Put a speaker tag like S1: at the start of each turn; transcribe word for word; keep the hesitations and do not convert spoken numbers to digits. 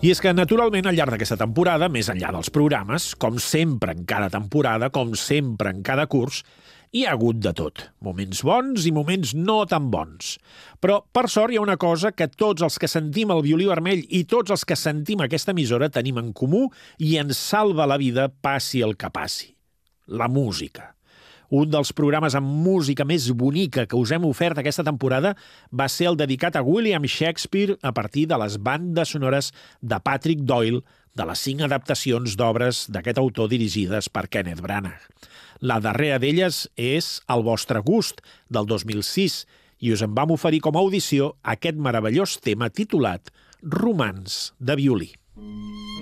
S1: I és que, naturalment, al llarg d'aquesta temporada, més enllà dels programes, com sempre en cada temporada, com sempre en cada curs, hi ha hagut de tot. Moments bons i moments no tan bons. Però, per sort, hi ha una cosa que tots els que sentim el violí vermell i tots els que sentim aquesta emissora tenim en comú i ens salva la vida passi el que passi. La música. Un dels programes amb música més bonica que us hem ofert aquesta temporada va ser el dedicat a William Shakespeare a partir de les bandes sonores de Patrick Doyle, de les cinc adaptacions d'obres d'aquest autor dirigides per Kenneth Branagh. La darrera d'elles és El vostre gust, del dos mil sis, i us en vam oferir com a audició aquest meravellós tema titulat Romans de violí.